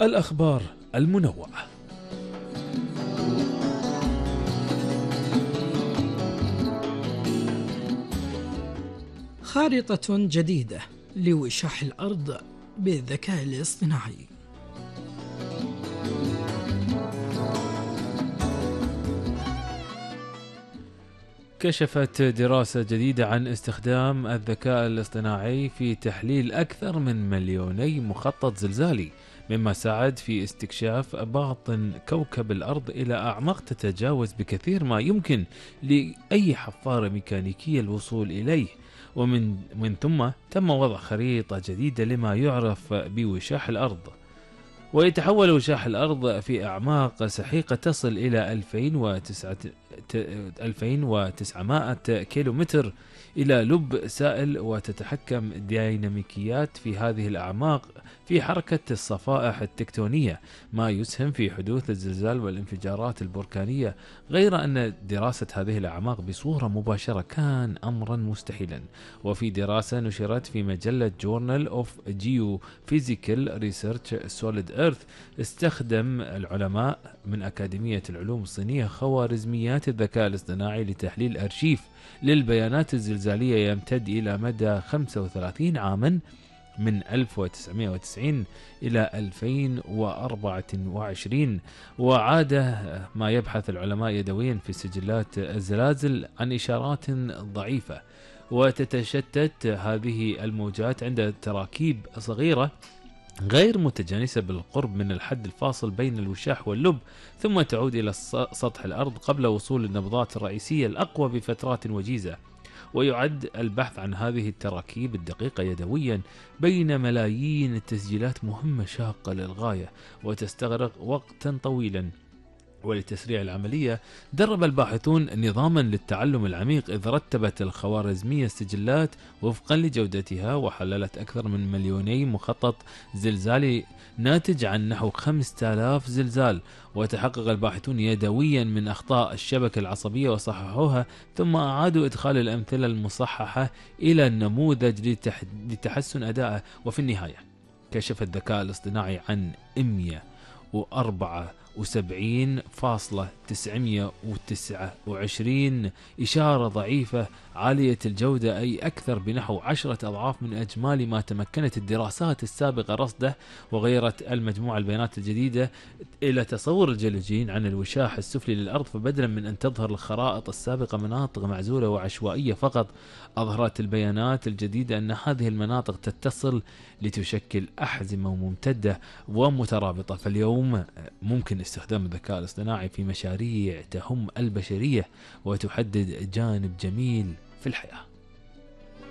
الأخبار المنوعة. خارطة جديدة لوشاح الأرض بالذكاء الاصطناعي. كشفت دراسة جديدة عن استخدام الذكاء الاصطناعي في تحليل أكثر من 2,000,000 مخطط زلزالي، مما ساعد في استكشاف باطن كوكب الأرض إلى أعماق تتجاوز بكثير ما يمكن لأي حفارة ميكانيكية الوصول إليه. ومن ثم تم وضع خريطة جديدة لما يعرف بوشاح الأرض. ويتحول وشاح الأرض في أعماق سحيقة تصل إلى 2900 كيلومتر إلى لب سائل، وتتحكم ديناميكيات في هذه الأعماق في حركة الصفائح التكتونية، ما يسهم في حدوث الزلزال والانفجارات البركانية. غير أن دراسة هذه الأعماق بصورة مباشرة كان أمرا مستحيلا. وفي دراسة نشرت في مجلة Journal of Geophysical Research Solid Earth، استخدم العلماء من أكاديمية العلوم الصينية خوارزميات الذكاء الاصطناعي لتحليل أرشيف للبيانات الزلزالية يمتد إلى مدى 35 عاما من 1990 إلى 2024. وعاد ما يبحث العلماء يدويا في سجلات الزلازل عن إشارات ضعيفة، وتتشتت هذه الموجات عند تراكيب صغيرة غير متجانسة بالقرب من الحد الفاصل بين الوشاح واللب، ثم تعود إلى سطح الأرض قبل وصول النبضات الرئيسية الأقوى بفترات وجيزة. ويعد البحث عن هذه التراكيب الدقيقة يدويا بين ملايين التسجيلات مهمة شاقة للغاية، وتستغرق وقتا طويلا. ولتسريع العملية درب الباحثون نظاما للتعلم العميق، إذ رتبت الخوارزمية السجلات وفقا لجودتها، وحللت أكثر من 2,000,000 مخطط زلزالي ناتج عن نحو 5,000 زلزال. وتحقق الباحثون يدويا من أخطاء الشبكة العصبية وصححوها، ثم أعادوا إدخال الأمثلة المصححة إلى النموذج لتحسن أدائه. وفي النهاية كشف الذكاء الاصطناعي عن 174.929 إشارة ضعيفة عالية الجودة، أي أكثر بنحو 10 أضعاف من إجمالي ما تمكنت الدراسات السابقة رصده. وغيرت المجموعة البيانات الجديدة إلى تصور الجيولوجيين عن الوشاح السفلي للأرض، فبدلا من أن تظهر الخرائط السابقة مناطق معزولة وعشوائية فقط، أظهرت البيانات الجديدة أن هذه المناطق تتصل لتشكل أحزمة ممتدة ومترابطة. فاليوم ممكن استخدام الذكاء الاصطناعي في مشاريع تهم البشرية وتحدد جانب جميل في الحياة.